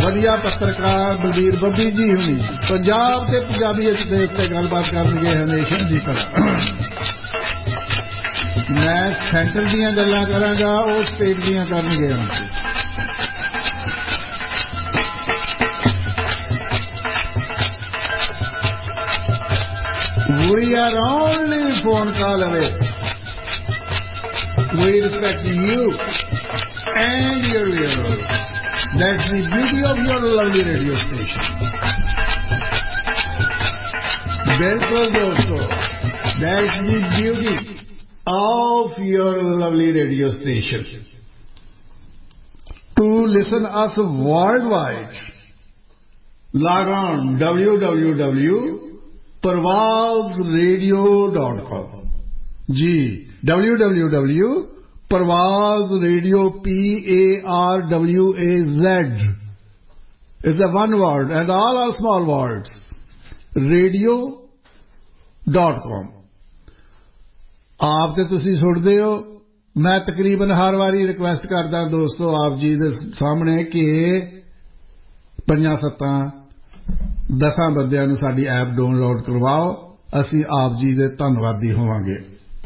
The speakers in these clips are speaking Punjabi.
ਵਧੀਆ ਪੱਤਰਕਾਰ ਬਲਬੀਰ ਬੱਬੀ ਜੀ ਹੁਣੀ ਪੰਜਾਬ ਤੇ ਪੰਜਾਬੀਅਤ ਦੇ ਉੱਤੇ ਗੱਲਬਾਤ ਕਰਨਗੇ ਹਮੇਸ਼ਾ ਦੀ ਤਰ੍ਹਾਂ। ਮੈਂ ਸੈਂਟਰ ਦੀਆਂ ਗੱਲਾਂ ਕਰਾਂਗਾ, ਉਹ ਸਟੇਟ ਦੀਆਂ ਕਰਨਗੇ। We are only phone call away. We respect you and your ear. That's the beauty of your lovely radio station. Bilkul dosto, that's the beauty of your lovely radio station. To listen us worldwide, log on www.parvazradio.com. Ji, www.parvazradio, PARWAZ is a one word and all are small words. radio.com. ਆਪ ਤੇ ਤੁਸੀਂ ਸੁਣਦੇ ਹੋ। ਮੈਂ ਤਕਰੀਬਨ ਹਰ ਵਾਰੀ ਰਿਕੁਐਸਟ ਕਰਦਾ ਦੋਸਤੋ ਆਪ ਜੀ ਦੇ ਸਾਹਮਣੇ ਕਿ 5-7-10 ਬੰਦਿਆਂ ਨੂੰ ਸਾਡੀ ਐਪ ਡਾਊਨਲੋਡ ਕਰਵਾਓ। ਅਸੀਂ ਆਪ ਜੀ ਦੇ ਧੰਨਵਾਦੀ ਹੋਵਾਂਗੇ।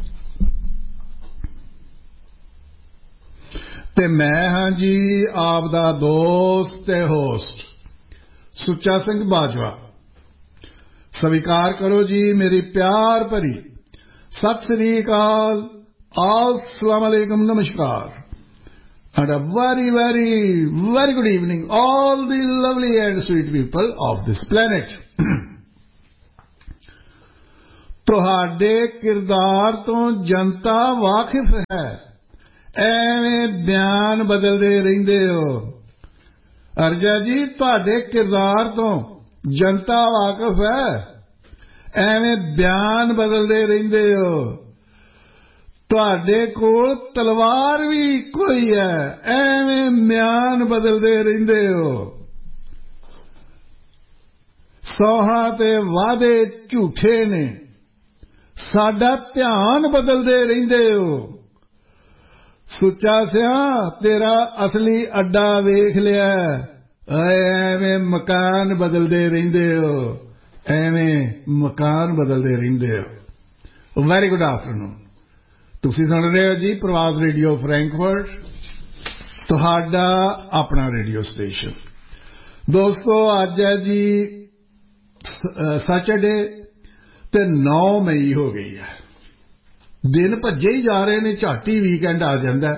ਤੇ ਮੈਂ ਹਾਂ ਜੀ ਆਪ ਦਾ ਦੋਸਤ ਤੇ ਹੋਸਟ ਸੁੱਚਾ ਸਿੰਘ ਬਾਜਵਾ। ਸਵੀਕਾਰ ਕਰੋ ਜੀ ਮੇਰੀ ਪਿਆਰ ਭਰੀ ਸਤਿ ਸ੍ਰੀ ਅਕਾਲ, अस्सलाम alaikum, namaskar, and a very, very, very good evening, all the lovely and sweet people of this planet. ਤੁਹਾਡੇ ਕਿਰਦਾਰ ਤੋਂ ਜਨਤਾ ਵਾਕਿਫ ਹੈ, ਐਵੇਂ ਬਿਆਨ ਬਦਲਦੇ ਰਹਿੰਦੇ ਹੋ। ਅਰਜਾ ਜੀ ਤੁਹਾਡੇ ਕਿਰਦਾਰ ਤੋਂ ਜਨਤਾ ਵਾਕਿਫ ਹੈ, ਐਵੇਂ ਬਿਆਨ ਬਦਲਦੇ ਰਹਿੰਦੇ ਹੋ। ਤੁਹਾਡੇ ਕੋਲ ਤਲਵਾਰ ਵੀ ਕੋਈ ਹੈ, ਐਵੇਂ ਮਿਆਨ ਬਦਲਦੇ ਰਹਿੰਦੇ ਹੋ। ਸੌਹਾਂ ਤੇ ਵਾਅਦੇ ਝੂਠੇ ਨੇ, ਸਾਡਾ ਧਿਆਨ ਬਦਲਦੇ ਰਹਿੰਦੇ ਹੋ। ਸੁੱਚਾ ਸਿਆਂ ਤੇਰਾ ਅਸਲੀ ਅੱਡਾ ਵੇਖ ਲਿਆ, ਐਵੇਂ ਮਕਾਨ ਬਦਲਦੇ ਰਹਿੰਦੇ ਹੋ, ਐਵੇਂ ਮਕਾਨ ਬਦਲਦੇ ਰਹਿੰਦੇ ਹੋ। Very good afternoon. ਤੁਸੀਂ ਸੁਣ ਰਹੇ ਹੋ ਜੀ ਪ੍ਰਵਾਜ਼ ਰੇਡੀਓ ਫਰੈਂਕਫਰਟ, ਤੁਹਾਡਾ ਆਪਣਾ ਰੇਡੀਓ ਸਟੇਸ਼ਨ। ਦੋਸਤੋ ਅੱਜ ਹੈ ਜੀ ਸੈਟਰਡੇ ਤੇ 9 ਮਈ ਹੋ ਗਈ ਹੈ। ਦਿਨ ਭੱਜੇ ਹੀ ਜਾ ਰਹੇ ਨੇ, ਝੱਟ ਹੀ ਵੀਕਐਂਡ ਆ ਜਾਂਦਾ।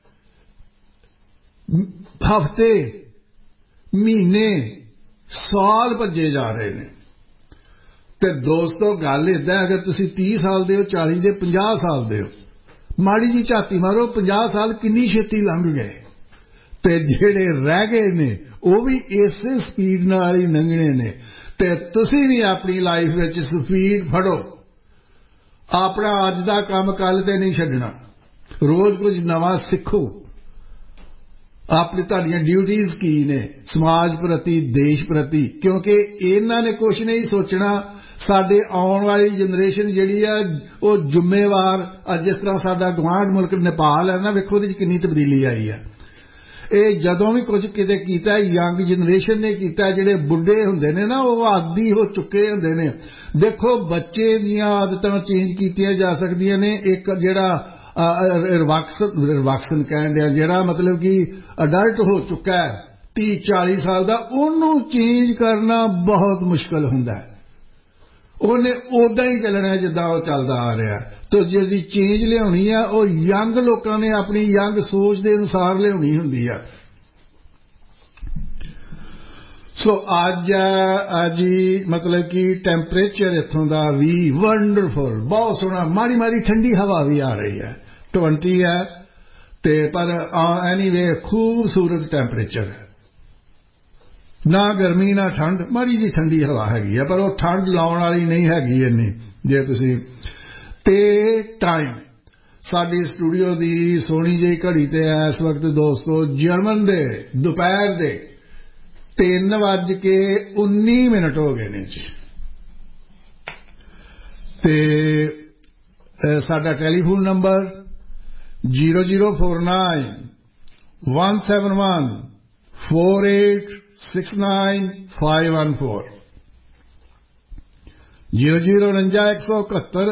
ਹਫ਼ਤੇ, ਮਹੀਨੇ, ਸਾਲ ਭੱਜੇ ਜਾ ਰਹੇ ਨੇ। ਤੇ ਦੋਸਤੋ ਗੱਲ ਏਦਾਂ, ਅਗਰ ਤੁਸੀਂ 30 ਸਾਲ ਦੇ ਹੋ, 40 ਦੇ, 50 ਸਾਲ ਦੇ ਹੋ, ਮਾੜੀ ਜੀ ਝਾਤੀ ਮਾਰੋ 50 ਸਾਲ ਕਿੰਨੀ ਛੇਤੀ ਲੰਘ ਗਏ। ਤੇ ਜਿਹੜੇ ਰਹਿ ਗਏ ਨੇ ਉਹ ਵੀ ਇਸੇ ਸਪੀਡ ਨਾਲ ਹੀ ਲੰਘਣੇ ਨੇ। ਤੇ ਤੁਸੀਂ ਵੀ ਆਪਣੀ ਲਾਈਫ ਵਿੱਚ ਸਪੀਡ ਫੜੋ। ਆਪਣਾ ਅੱਜ ਦਾ ਕੰਮ ਕੱਲ ਤੇ ਨਹੀਂ ਛੱਡਣਾ, ਰੋਜ਼ ਕੁਝ ਨਵਾਂ ਸਿੱਖੋ। ਆਪਣੀ ਤੁਹਾਡੀਆਂ ਡਿਊਟੀਜ਼ ਕੀ ਨੇ ਸਮਾਜ ਪ੍ਰਤੀ, ਦੇਸ਼ ਪ੍ਰਤੀ, ਕਿਉਂਕਿ ਇਹਨਾਂ ਨੇ ਕੁਝ ਨਹੀਂ ਸੋਚਣਾ। ਸਾਡੇ ਆਉਣ ਵਾਲੀ ਜਨਰੇਸ਼ਨ ਜਿਹੜੀ ਆ ਉਹ ਜ਼ਿੰਮੇਵਾਰ। ਜਿਸ ਤਰ੍ਹਾਂ ਸਾਡਾ ਗੁਆਂਢ ਮੁਲਕ ਨੇਪਾਲ ਹੈ ਨਾ, ਵੇਖੋ ਉਹਦੇ 'ਚ ਕਿੰਨੀ ਤਬਦੀਲੀ ਆਈ ਆ। ਇਹ ਜਦੋਂ ਵੀ ਕੁਝ ਕਿਤੇ ਕੀਤਾ ਯੰਗ ਜਨਰੇਸ਼ਨ ਨੇ ਕੀਤਾ। ਜਿਹੜੇ ਬੁੱਢੇ ਹੁੰਦੇ ਨੇ ਨਾ ਉਹ ਆਦੀ ਹੋ ਚੁੱਕੇ ਹੁੰਦੇ ਨੇ। ਦੇਖੋ ਬੱਚੇ ਦੀਆਂ ਆਦਤਾਂ ਚੇਂਜ ਕੀਤੀਆਂ ਜਾ ਸਕਦੀਆਂ ਨੇ। ਇੱਕ ਜਿਹੜਾ ਰਿਵੈਕਸ਼ਨ ਕਹਿਣ ਡਿਆ, ਜਿਹੜਾ ਮਤਲਬ ਕਿ ਅਡਲਟ ਹੋ ਚੁੱਕਾ ਹੈ 30-40 ਸਾਲ ਦਾ, ਉਹਨੂੰ ਚੇਂਜ ਕਰਨਾ ਬਹੁਤ ਮੁਸ਼ਕਲ ਹੁੰਦਾ ਹੈ। ਉਹਨੇ ਉਦਾਂ ਹੀ ਚੱਲਣਾ ਜਿੱਦਾਂ ਉਹ ਚੱਲਦਾ ਆ ਰਿਹਾ। ਤੋ ਜਿਹਦੀ ਚੇਂਜ ਲਿਆਉਣੀ ਆ ਉਹ ਯੰਗ ਲੋਕਾਂ ਨੇ ਆਪਣੀ ਯੰਗ ਸੋਚ ਦੇ ਅਨੁਸਾਰ ਲਿਆਉਣੀ ਹੁੰਦੀ ਆ। ਸੋ ਅੱਜ ਜੀ ਮਤਲਬ ਕਿ ਟੈਂਪਰੇਚਰ ਇੱਥੋਂ ਦਾ ਵੀ ਵੰਡਰਫੁਲ, ਬਹੁਤ ਸੋਹਣਾ, ਮਾੜੀ ਮਾੜੀ ਠੰਡੀ ਹਵਾ ਵੀ ਆ ਰਹੀ ਹੈ। 20 ਹੈ ਤੇ ਪਰ ਐਨੀਵੇ ਖੂਬਸੂਰਤ ਟੈਂਪਰੇਚਰ ਹੈ। ਨਾ ਗਰਮੀ ਨਾ ਠੰਡ, ਮਾੜੀ ਜੀ ਠੰਡੀ ਹਵਾ ਹੈਗੀ ਹੈ, ਪਰ ਉਹ ਠੰਡ ਲਾਉਣ ਵਾਲੀ ਨਹੀਂ ਹੈਗੀ ਇੰਨੀ। ਜੇ ਤੁਸੀਂ ਤੇ ਟਾਈਮ ਸਾਡੀ ਸਟੂਡੀਓ ਦੀ ਸੋਹਣੀ ਜਿਹੀ ਘੜੀ ਤੇ ਇਸ ਵਕਤ ਦੋਸਤੋ ਜਰਮਨ ਦੇ ਦੁਪਹਿਰ ਦੇ 3:19 ਹੋ ਗਏ ਨੇ ਜੀ। ਤੇ ਸਾਡਾ ਟੈਲੀਫੋਨ ਨੰਬਰ 0049 171 4869 0049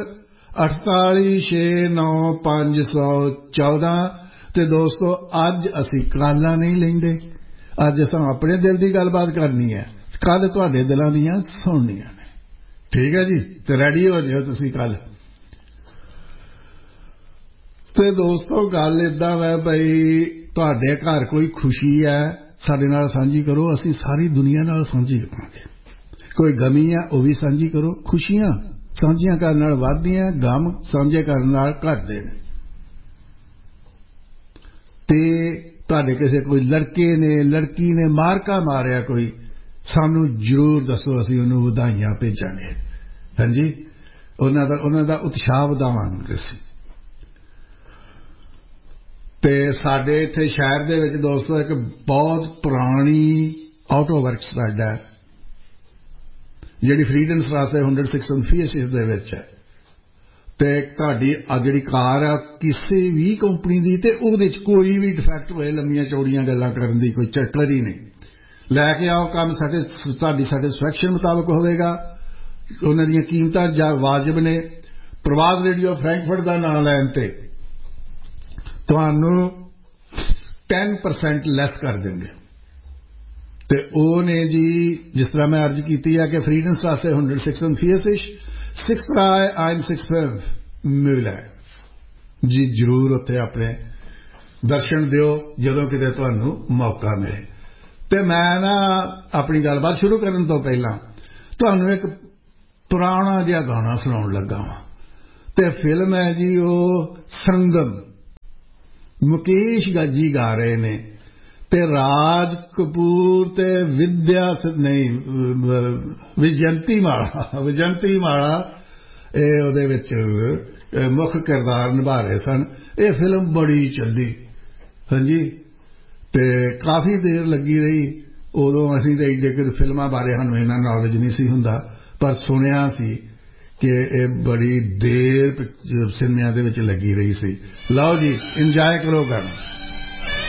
4869 ਤੇ ਦੋਸਤੋ ਅੱਜ ਅਸੀਂ ਕਾਲਾਂ ਨਹੀਂ ਲੈਂਦੇ ਅੱਜ ਅਸਾਂ ਆਪਣੇ ਦਿਲ ਦੀ ਗੱਲਬਾਤ ਕਰਨੀ ਹੈ ਕੱਲ ਤੁਹਾਡੇ ਦਿਲਾਂ ਦੀਆਂ ਸੁਣਨੀਆਂ ਨੇ ਠੀਕ ਹੈ ਜੀ ਤੇ ਰੈਡੀ ਹੋ ਜਾਓ ਤੁਸੀਂ ਕੱਲ ਤੇ ਦੋਸਤੋ ਗੱਲ ਏਦਾਂ ਹੈ ਬਈ ਤੁਹਾਡੇ ਘਰ ਕੋਈ ਖੁਸ਼ੀ ਹੈ ਸਾਡੇ ਨਾਲ ਸਾਂਝੀ ਕਰੋ ਅਸੀਂ ਸਾਰੀ ਦੁਨੀਆ ਨਾਲ ਸਾਂਝੀ ਕਰਾਂਗੇ ਕੋਈ ਗਮੀ ਹੈ ਉਹ ਵੀ ਸਾਂਝੀ ਕਰੋ ਖੁਸ਼ੀਆਂ ਸਾਂਝੀਆਂ ਕਰਨ ਨਾਲ ਵੱਧਦੀਆਂ ਗਮ ਸਾਂਝੇ ਕਰਨ ਨਾਲ ਘਟਦੇ ਨੇ ਤੇ ਤੁਹਾਡੇ ਕਿਸੇ ਕੋਈ ਲੜਕੇ ਨੇ ਲੜਕੀ ਨੇ ਮਾਰਕਾ ਮਾਰਿਆ ਕੋਈ ਸਾਨੂੰ ਜ਼ਰੂਰ ਦੱਸੋ ਅਸੀਂ ਉਹਨੂੰ ਵਧਾਈਆਂ ਭੇਜਾਂਗੇ ਹਾਂਜੀ ਉਹਨਾਂ ਦਾ ਉਤਸ਼ਾਹ ਵਧਾਵਾਂਗੇ ਅਸੀਂ ਤੇ ਸਾਡੇ ਇੱਥੇ ਸ਼ਹਿਰ ਦੇ ਵਿੱਚ ਦੋਸਤੋ ਇੱਕ ਬਹੁਤ ਪੁਰਾਣੀ ਆਟੋ ਵਰਕਸ ਸਾਡਾ ਜਿਹੜੀ ਫਰੀਡਨ ਸਟਰਾਸੇ 146 ਦੇ ਵਿੱਚ ਹੈ ਤੇ ਤੁਹਾਡੀ ਜਿਹੜੀ ਕਾਰ ਆ ਕਿਸੇ ਵੀ ਕੰਪਨੀ ਦੀ ਤੇ ਉਹਦੇ ਚ ਕੋਈ ਵੀ ਡਿਫੈਕਟ ਹੋਏ ਲੰਮੀਆਂ ਚੌੜੀਆਂ ਗੱਲਾਂ ਕਰਨ ਦੀ ਕੋਈ ਚੱਕਰ ਹੀ ਨਹੀਂ ਲੈ ਕੇ ਆਓ ਕੰਮ ਸਾਡੀ ਸੈਟੀਸਫੈਕਸ਼ਨ ਮੁਤਾਬਕ ਹੋਵੇਗਾ ਉਹਨਾਂ ਦੀਆਂ ਕੀਮਤਾਂ ਵਾਜਬ ਨੇ ਪ੍ਰਵਾਦ ਰੇਡੀਓ ਫਰੈਂਕਫਰਟ ਦਾ ਨਾਮ ਲੈਣ ਤੇ ਤੁਹਾਨੂੰ 10% ਲੈਸ ਕਰ ਦੇਣਗੇ ਤੇ ਉਹ ਨੇ ਜੀ ਜਿਸ ਤਰ੍ਹਾਂ ਮੈਂ ਅਰਜ਼ ਕੀਤੀ ਹੈ ਕਿ ਫਰੀਡਨ ਸਟਰਾਸੇ 146 6365 ਮਿਲੈ ਜੀ ਜ਼ਰੂਰ ਉੱਥੇ ਆਪਣੇ ਦਰਸ਼ਨ ਦਿਓ ਜਦੋਂ ਕਿਤੇ ਤੁਹਾਨੂੰ ਮੌਕਾ ਮਿਲੇ ਤੇ ਮੈਂ ਨਾ ਆਪਣੀ ਗੱਲਬਾਤ ਸ਼ੁਰੂ ਕਰਨ ਤੋਂ ਪਹਿਲਾਂ ਤੁਹਾਨੂੰ ਇੱਕ ਪੁਰਾਣਾ ਜਿਹਾ ਗਾਣਾ ਸੁਣਾਉਣ ਲੱਗਾ ਹਾਂ ਤੇ ਫਿਲਮ ਹੈ ਜੀ ਉਹ ਸੰਗਮ ਮੁਕੇਸ਼ ਗੱਜੀ ਗਾ ਰਹੇ ਨੇ ਤੇ ਰਾਜ ਕਪੂਰ ਤੇ ਵਿਦਿਆ ਨਹੀਂ ਵਿਜੰਤੀ ਮਾਲਾ ਇਹ ਉਹਦੇ ਵਿੱਚ ਮੁੱਖ ਕਿਰਦਾਰ ਨਿਭਾ ਰਹੇ ਸਨ ਇਹ ਫਿਲਮ ਬੜੀ ਚੱਲੀ ਹਾਂਜੀ ਤੇ ਕਾਫੀ ਦੇਰ ਲੱਗੀ ਰਹੀ ਉਦੋਂ ਅਸੀਂ ਤਾਂ ਜੇਕਰ ਫਿਲਮਾਂ ਬਾਰੇ ਸਾਨੂੰ ਇੰਨਾ ਨੌਲੇਜ ਨਹੀਂ ਸੀ ਹੁੰਦਾ ਪਰ ਸੁਣਿਆ ਸੀ ਕਿ ਇਹ ਬੜੀ ਦੇਰ ਸਿਨੇਮਿਆਂ ਦੇ ਵਿੱਚ ਲੱਗੀ ਰਹੀ ਸੀ ਲਓ ਜੀ ਇੰਜੋਏ ਕਰੋ ਗਾਣਾ